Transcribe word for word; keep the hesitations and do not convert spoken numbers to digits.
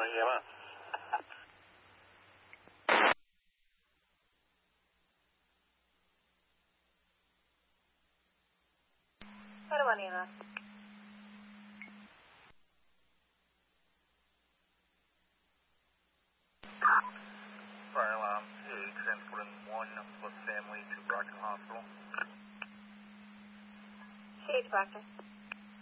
E M S. Item one E M S. Fire alarm A, transporting one plus family to Brockton Hospital. C H Brockton.